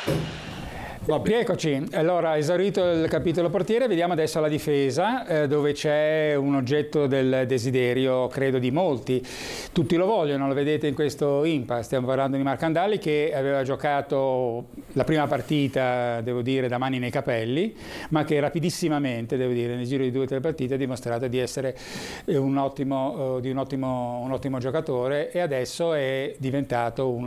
Rieccoci, allora esaurito il capitolo portiere, vediamo adesso la difesa, dove c'è un oggetto del desiderio, credo di molti. Tutti lo vogliono, lo vedete in questo impasse. Stiamo parlando di Marco Andalli che aveva giocato la prima partita, devo dire, da mani nei capelli, ma che rapidissimamente, devo dire, nel giro di 2 o 3 partite ha dimostrato di essere un ottimo giocatore, e adesso è diventato uno